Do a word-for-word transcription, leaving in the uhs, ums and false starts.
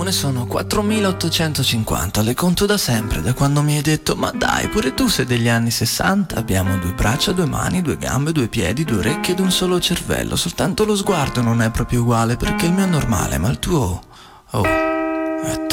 ne sono quattromilaottocentocinquanta, le conto da sempre, da quando mi hai detto ma dai, pure tu sei degli anni sessanta. Abbiamo due braccia, due mani, due gambe, due piedi, due orecchie ed un solo cervello. Soltanto lo sguardo non è proprio uguale perché il mio è normale, ma il tuo... oh, è